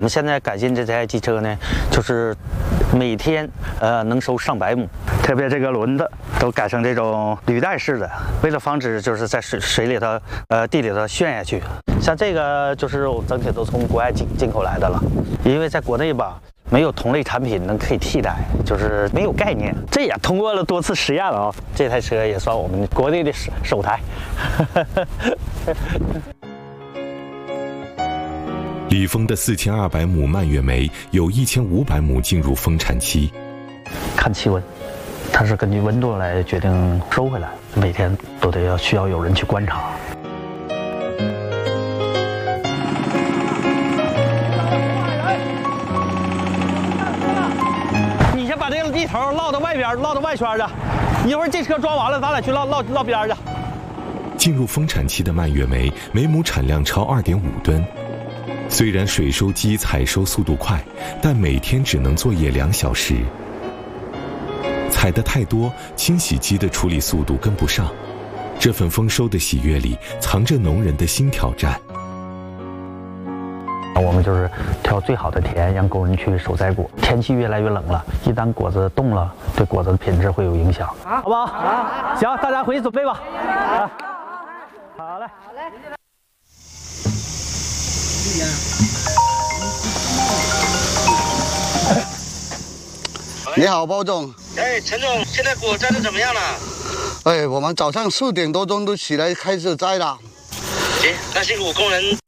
们现在改进这台机车呢，就是每天能收上百亩，特别这个轮子都改成这种履带式的，为了防止就是在水里头地里头陷下去。像这个就是我整体都从国外进口来的了，因为在国内吧。 没有同类产品可以替代，就是没有概念。这也通过了多次实验了啊！这台车也算我们国内的首台。 李峰的4200亩蔓越莓有1500亩进入丰产期。 看气温，它是根据温度来决定收回来，每天都需要有人去观察。 把这个地头绕到外边，绕到外圈去。一会儿这车装完了，咱俩去绕边去。 进入丰产期的蔓越莓，每亩产量超2.5吨。虽然水收机采收速度快，但每天只能作业2小时。采得太多，清洗机的处理速度跟不上。这份丰收的喜悦里，藏着农人的新挑战。 我们就是挑最好的田，让工人去收摘果。天气越来越冷了，一旦果子冻了，对果子的品质会有影响，好不好？好，行，大家回去准备吧。好嘞，好嘞。 你好，包总。 哎，陈总，现在果摘的怎么样了？ 哎，我们早上4点多钟都起来开始摘了。 行，那辛苦工人。